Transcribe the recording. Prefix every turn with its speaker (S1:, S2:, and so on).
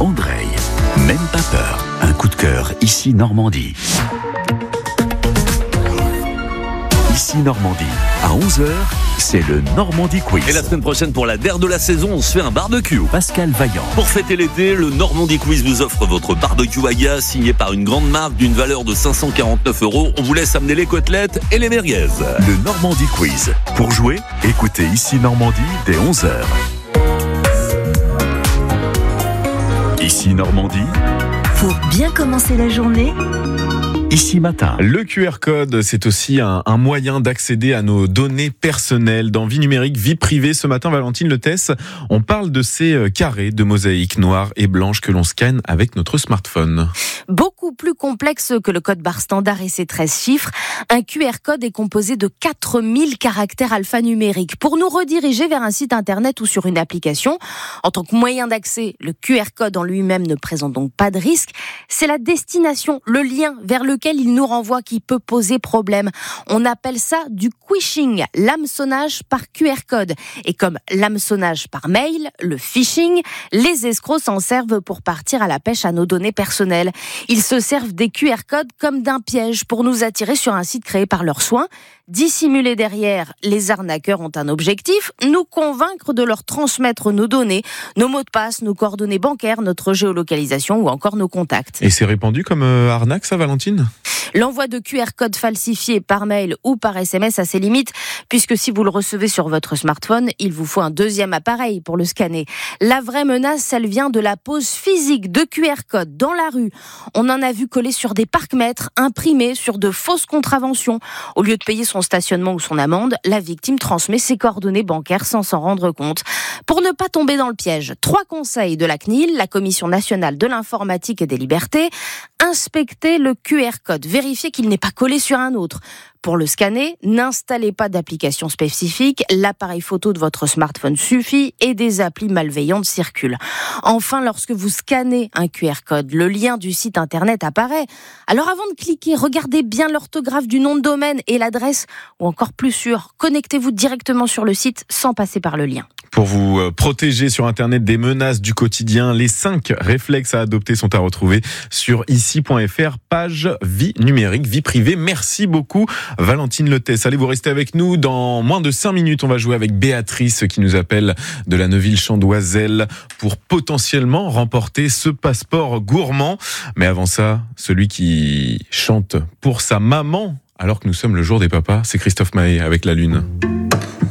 S1: Andrei, même pas peur. Un coup de cœur, ici Normandie. Ici Normandie, à 11h, c'est le Normandie Quiz.
S2: Et la semaine prochaine, pour la dernière de la saison, on se fait un barbecue.
S1: Pascal Vaillant.
S2: Pour fêter l'été, le Normandie Quiz vous offre votre barbecue Aya, signé par une grande marque d'une valeur de 549 €. On vous laisse amener les côtelettes et les merguez.
S1: Le Normandie Quiz. Pour jouer, écoutez Ici Normandie dès 11h. Ici Normandie,
S3: Pour bien commencer la journée,
S1: ici matin.
S4: Le QR code, c'est aussi un moyen d'accéder à nos données personnelles dans vie numérique, vie privée. Ce matin, Valentine Letesse, on parle de ces carrés de mosaïque noire et blanche que l'on scanne avec notre smartphone.
S3: beaucoup plus complexe que le code barre standard et ses 13 chiffres. Un QR code est composé de 4000 caractères alphanumériques pour nous rediriger vers un site internet ou sur une application. En tant que moyen d'accès, le QR code en lui-même ne présente donc pas de risque. C'est la destination, le lien vers lequel il nous renvoie qui peut poser problème. On appelle ça du quishing, l'hameçonnage par QR code. Et comme l'hameçonnage par mail, le phishing, les escrocs s'en servent pour partir à la pêche à nos données personnelles. Ils se servent des QR codes comme d'un piège pour nous attirer sur un site créé par leurs soins. Dissimulés derrière, les arnaqueurs ont un objectif, nous convaincre de leur transmettre nos données, nos mots de passe, nos coordonnées bancaires, notre géolocalisation ou encore nos contacts.
S4: Et c'est répandu comme arnaque, ça, Valentine ?
S3: L'envoi de QR codes falsifiés par mail ou par SMS a ses limites, puisque si vous le recevez sur votre smartphone, il vous faut un deuxième appareil pour le scanner. La vraie menace, elle vient de la pose physique de QR codes dans la rue. On en a vu coller sur des parcs-mètres, imprimés sur de fausses contraventions. Au lieu de payer son stationnement ou son amende, la victime transmet ses coordonnées bancaires sans s'en rendre compte. Pour ne pas tomber dans le piège, 3 conseils de la CNIL, la Commission nationale de l'informatique et des libertés. Inspectez le QR code, vérifiez qu'il n'est pas collé sur un autre. Pour le scanner, n'installez pas d'application spécifique, l'appareil photo de votre smartphone suffit et des applis malveillantes circulent. Enfin, lorsque vous scannez un QR code, le lien du site internet apparaît. Alors avant de cliquer, regardez bien l'orthographe du nom de domaine et l'adresse, ou encore plus sûr, connectez-vous directement sur le site sans passer par le lien.
S4: Pour vous protéger sur Internet des menaces du quotidien, les 5 réflexes à adopter sont à retrouver sur ici.fr, page vie numérique, vie privée. Merci beaucoup, Valentine Letesse. Allez, vous restez avec nous. Dans moins de 5 minutes, on va jouer avec Béatrice qui nous appelle de la Neuville-Chandoiselle pour potentiellement remporter ce passeport gourmand. Mais avant ça, celui qui chante pour sa maman alors que nous sommes le jour des papas, c'est Christophe Maé avec La Lune.